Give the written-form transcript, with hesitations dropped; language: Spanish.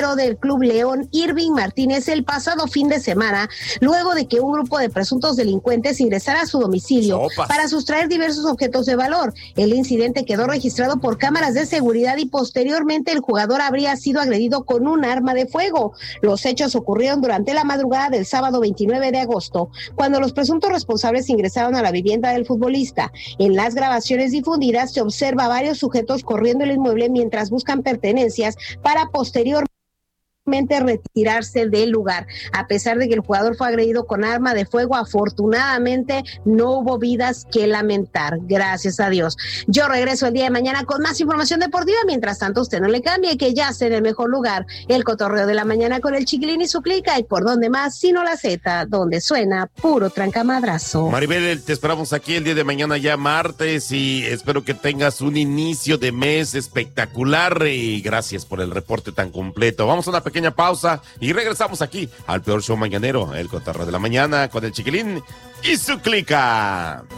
portero del Club León, Irving Martínez, el pasado fin de semana, luego de que un grupo de presuntos delincuentes ingresara a su domicilio para sustraer diversos objetos de valor. El incidente quedó registrado por cámaras de seguridad y posteriormente el jugador habría sido agredido con un arma de fuego. Los hechos ocurrieron durante la madrugada del sábado 29 de agosto, cuando los presuntos responsables ingresaron a la vivienda del futbolista. En las grabaciones difundidas se observa a varios sujetos corriendo el inmueble mientras buscan pertenencias para posteriormente retirarse del lugar. A pesar de que el jugador fue agredido con arma de fuego, afortunadamente no hubo vidas que lamentar, gracias a Dios. Yo regreso el día de mañana con más información deportiva. Mientras tanto, usted no le cambie, que ya esté en el mejor lugar. El cotorreo de la mañana con el Chiquilín y su clica, y por donde más, sino la Z, donde suena puro trancamadrazo. Maribel, te esperamos aquí el día de mañana, ya martes, y espero que tengas un inicio de mes espectacular, y gracias por el reporte tan completo. Vamos a una pequeña pausa y regresamos aquí al peor show mañanero, el cotorreo de la mañana con el Chiquilín y su clica.